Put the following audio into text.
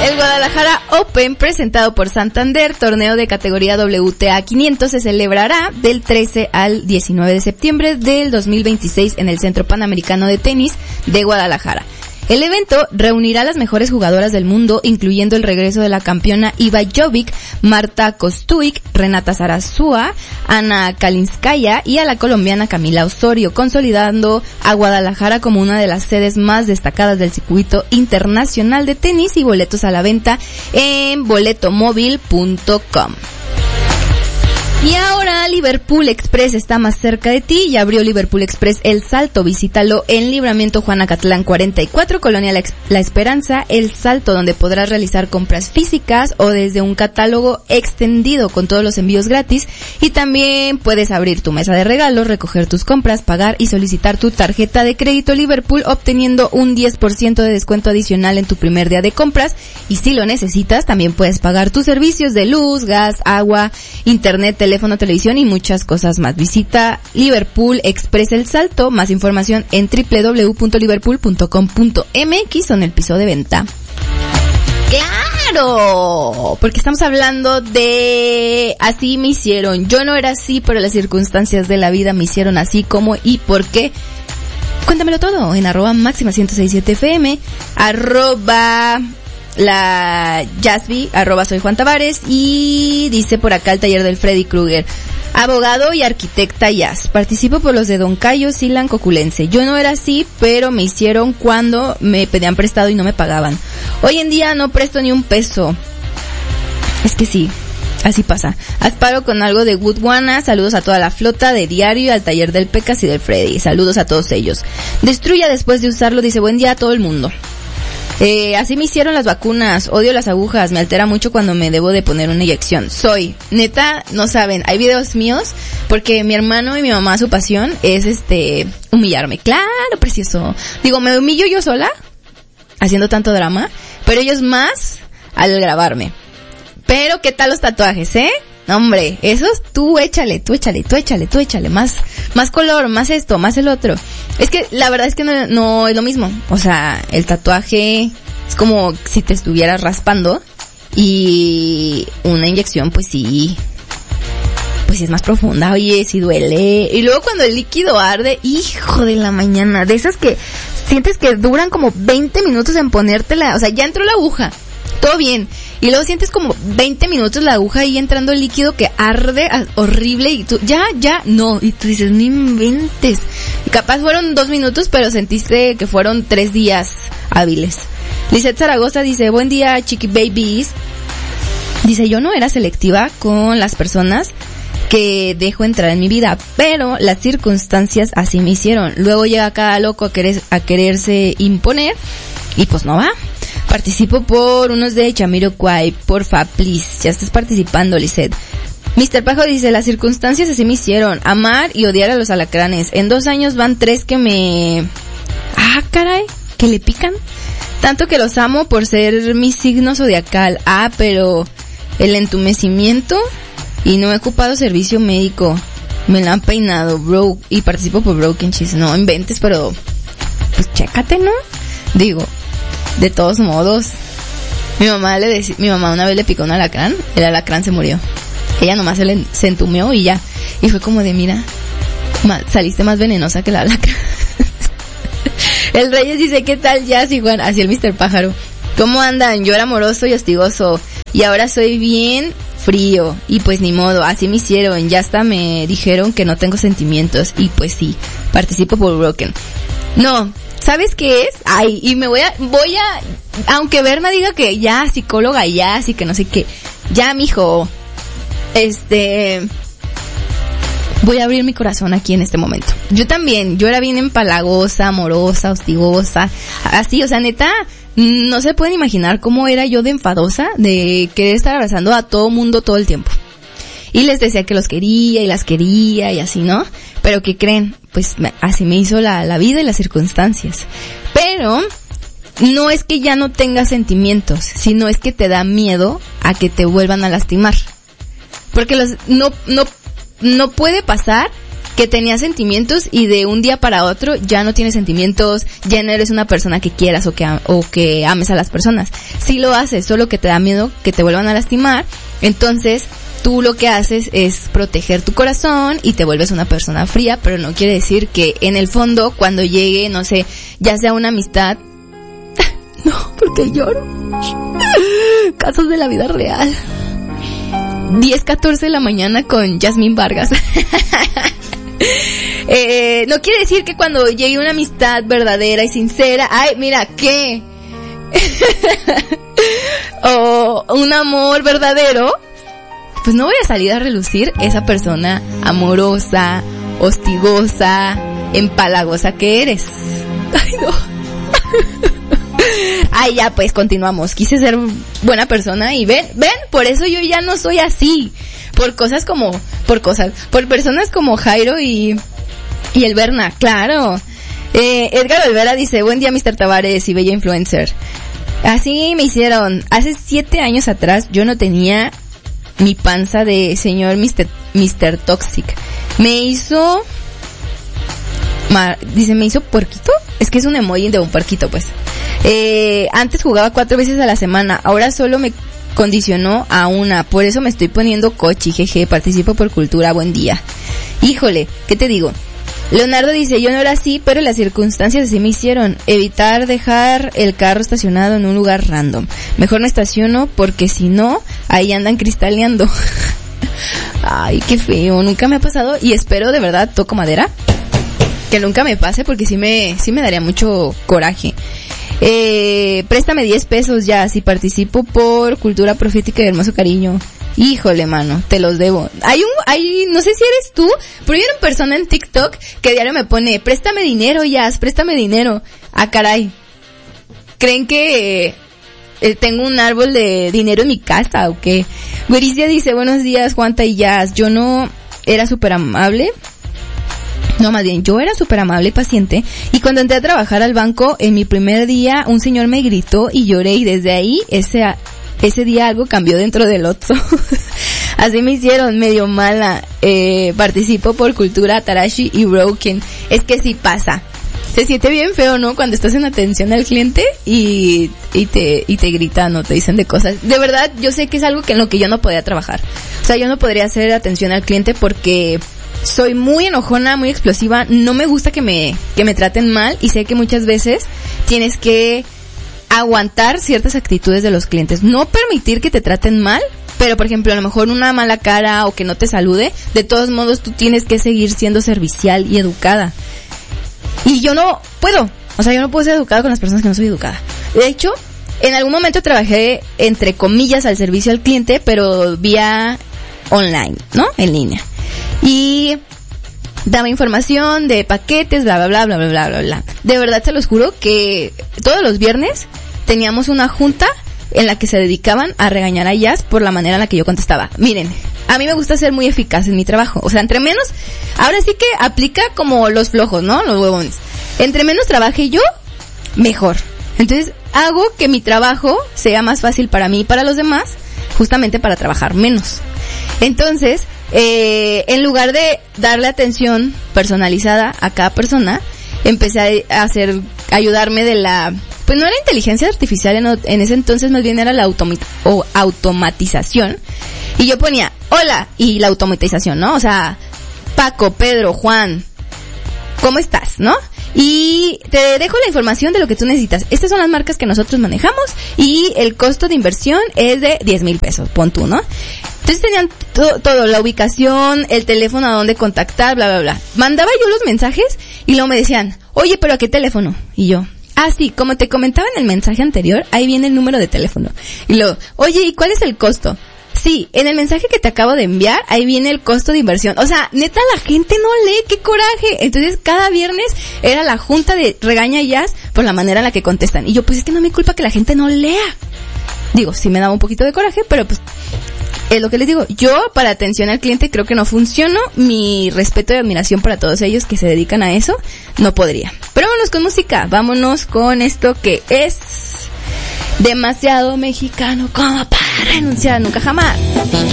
El Guadalajara Open, presentado por Santander, torneo de categoría WTA 500, se celebrará del 13 al 19 de septiembre del 2026 en el Centro Panamericano de Tenis de Guadalajara. El evento reunirá a las mejores jugadoras del mundo, incluyendo el regreso de la campeona Iva Jovic, Marta Kostuik, Renata Zarazúa, Ana Kalinskaya y a la colombiana Camila Osorio, consolidando a Guadalajara como una de las sedes más destacadas del circuito internacional de tenis, y boletos a la venta en boletomóvil.com. Y ahora Liverpool Express está más cerca de ti. Ya abrió Liverpool Express El Salto. Visítalo en Libramiento Juan Acatlán 44, Colonia La Esperanza, El Salto, donde podrás realizar compras físicas o desde un catálogo extendido con todos los envíos gratis. Y también puedes abrir tu mesa de regalos, recoger tus compras, pagar y solicitar tu tarjeta de crédito Liverpool, obteniendo un 10% de descuento adicional en tu primer día de compras. Y si lo necesitas, también puedes pagar tus servicios de luz, gas, agua, internet, teléfono, televisión y muchas cosas más. Visita Liverpool Express El Salto. Más información en www.liverpool.com.mx o en el piso de venta. ¡Claro! Porque estamos hablando de así me hicieron. Yo no era así, pero las circunstancias de la vida me hicieron así. ¿Cómo y por qué? Cuéntamelo todo en @máxima1067fm, la Jasby, @soy Juan Tavares, y dice por acá el taller del Freddy Krueger. Abogado y arquitecta Jazz. Participo por los de Don Cayo, Silan, Coculense. Yo no era así, pero me hicieron cuando me pedían prestado y no me pagaban. Hoy en día no presto ni un peso. Es que sí, así pasa. Asparo con algo de Woodwana. Saludos a toda la flota de Diario, al taller del Pecas y del Freddy. Saludos a todos ellos. Destruya después de usarlo, dice buen día a todo el mundo. Así me hicieron las vacunas, odio las agujas, me altera mucho cuando me debo de poner una inyección. Neta, no saben, hay videos míos, porque mi hermano y mi mamá, su pasión es humillarme. Claro, precioso. Digo, me humillo yo sola, haciendo tanto drama, pero ellos más al grabarme. Pero, ¿qué tal los tatuajes, No, hombre, esos tú échale, más color, más esto, más el otro. Es que la verdad es que no es lo mismo. O sea, el tatuaje es como si te estuvieras raspando, y una inyección pues sí es más profunda, oye, sí duele. Y luego cuando el líquido arde, hijo de la mañana, de esas que sientes que duran como 20 minutos en ponértela, o sea, ya entró la aguja, todo bien, y luego sientes como 20 minutos la aguja ahí entrando el líquido que arde horrible, y tú, no, y tú dices, no inventes. Y capaz fueron 2 minutos, pero sentiste que fueron 3 días hábiles. Lizeth Zaragoza dice, buen día, chiqui babies. Dice, yo no era selectiva con las personas que dejo entrar en mi vida, pero las circunstancias así me hicieron. Luego llega cada loco a quererse imponer, y pues no va. Participo por unos de Jamiroquai, porfa, please. Ya estás participando, Lizeth. Mr. Pajo dice, las circunstancias así me hicieron. Amar y odiar a los alacranes. En 2 años van 3 que me... caray, que le pican. Tanto que los amo por ser mi signo zodiacal. Pero el entumecimiento, y no he ocupado servicio médico. Me la han peinado, bro. Y participo por Broken Cheese. No inventes, pero... pues chécate, ¿no? Digo... de todos modos, mi mamá una vez le picó un alacrán, el alacrán se murió. Ella nomás se entumió y ya. Y fue como de, mira, saliste más venenosa que el alacrán. El Reyes dice, ¿qué tal, Jazz y Juan? Así el Mr. Pájaro. ¿Cómo andan? Yo era amoroso y hostigoso, y ahora soy bien frío, y pues ni modo, así me hicieron. Ya hasta me dijeron que no tengo sentimientos, y pues sí, participo por Broken. No, ¿sabes qué es? Ay, y me voy a, aunque Berna diga que ya, psicóloga, ya, así que no sé qué, ya, mijo, voy a abrir mi corazón aquí en este momento. Yo también, yo era bien empalagosa, amorosa, hostigosa, así, o sea, neta, no se pueden imaginar cómo era yo de enfadosa, de querer estar abrazando a todo mundo todo el tiempo. Y les decía que los quería y las quería y así, ¿no? Pero ¿qué creen? Pues así me hizo la vida y las circunstancias. Pero no es que ya no tengas sentimientos, sino es que te da miedo a que te vuelvan a lastimar. Porque no puede pasar que tenías sentimientos y de un día para otro ya no tienes sentimientos, ya no eres una persona que quieras o que ames a las personas. Si lo haces, solo que te da miedo que te vuelvan a lastimar, entonces tú lo que haces es proteger tu corazón y te vuelves una persona fría, pero no quiere decir que en el fondo cuando llegue, no sé, ya sea una amistad, no, porque lloro. Casos de la vida real. 10:14 de la mañana con Yasmín Vargas. No quiere decir que cuando llegue una amistad verdadera y sincera, ay, mira, ¿qué? O un amor verdadero, pues no voy a salir a relucir esa persona amorosa, hostigosa, empalagosa que eres. Ay, no. Ay, ya, pues continuamos. Quise ser buena persona y ven, por eso yo ya no soy así. Por personas como Jairo y el Berna, claro. Edgar Olvera dice, buen día Mr. Tavares y bella influencer. Así me hicieron. Hace 7 años atrás yo no tenía mi panza de señor Mr. Toxic. Me hizo puerquito. Es que es un emoji de un puerquito, pues. Antes jugaba 4 veces a la semana. Ahora solo me condicionó a una. Por eso me estoy poniendo cochi, jeje. Participo por cultura, buen día. Híjole, ¿qué te digo? Leonardo dice, yo no era así, pero las circunstancias así me hicieron. Evitar dejar el carro estacionado en un lugar random. Mejor me estaciono porque si no, ahí andan cristaleando. Ay, qué feo. Nunca me ha pasado y espero de verdad, toco madera, que nunca me pase porque sí me daría mucho coraje. Préstame 10 pesos ya si participo por cultura profética y hermoso cariño. Híjole, mano, te los debo. Hay, no sé si eres tú, pero hay una persona en TikTok que diario me pone, préstame dinero, Jazz, préstame dinero. Ah, caray. ¿Creen que tengo un árbol de dinero en mi casa o qué? Guericia dice, buenos días, Juanta y Jazz. Yo no era súper amable. No, más bien, yo era súper amable y paciente, y cuando entré a trabajar al banco, en mi primer día, un señor me gritó y lloré, y desde ahí, ese día algo cambió dentro del Otso. Así me hicieron, medio mala. Participo por cultura, Tarashi y Broken. Es que sí pasa. Se siente bien feo, ¿no? Cuando estás en atención al cliente y te gritan o te dicen de cosas. De verdad, yo sé que es algo en lo que yo no podía trabajar. O sea, yo no podría hacer atención al cliente porque soy muy enojona, muy explosiva, no me gusta que me traten mal, y sé que muchas veces tienes que aguantar ciertas actitudes de los clientes, no permitir que te traten mal, pero por ejemplo a lo mejor una mala cara o que no te salude, de todos modos tú tienes que seguir siendo servicial y educada. Y yo no puedo ser educada con las personas que no soy educada. De hecho, en algún momento trabajé entre comillas al servicio al cliente, pero vía online, ¿no? En línea. Y daba información de paquetes, bla, bla, bla, bla, bla, bla, bla, bla. De verdad te los juro que todos los viernes teníamos una junta en la que se dedicaban a regañar a Jazz por la manera en la que yo contestaba. Miren, a mí me gusta ser muy eficaz en mi trabajo. O sea, entre menos, ahora sí que aplica como los flojos, ¿no? Los huevones. Entre menos trabaje yo, mejor. Entonces, hago que mi trabajo sea más fácil para mí y para los demás, justamente para trabajar menos. Entonces, en lugar de darle atención personalizada a cada persona, empecé a ayudarme de pues no era inteligencia artificial en ese entonces, más bien era la automatización. Y yo ponía, hola, y la automatización, ¿no? O sea, Paco, Pedro, Juan, ¿cómo estás, no? Y te dejo la información de lo que tú necesitas. Estas son las marcas que nosotros manejamos y el costo de inversión es de 10,000 pesos, pon tú, ¿no? Entonces tenían todo, la ubicación, el teléfono a dónde contactar, bla, bla, bla. Mandaba yo los mensajes y luego me decían, oye, ¿pero a qué teléfono? Y yo, sí, como te comentaba en el mensaje anterior, ahí viene el número de teléfono. Y luego, oye, ¿y cuál es el costo? Sí, en el mensaje que te acabo de enviar, ahí viene el costo de inversión. O sea, neta, la gente no lee, qué coraje. Entonces, cada viernes era la junta de regaña y Jazz por la manera en la que contestan. Y yo, pues es que no me culpa que la gente no lea. Digo, sí me daba un poquito de coraje, pero pues es lo que les digo. Yo, para atención al cliente, creo que no funciono. Mi respeto y admiración para todos ellos que se dedican a eso, no podría. Pero vámonos con música. Vámonos con esto que es demasiado mexicano como para renunciar nunca jamás.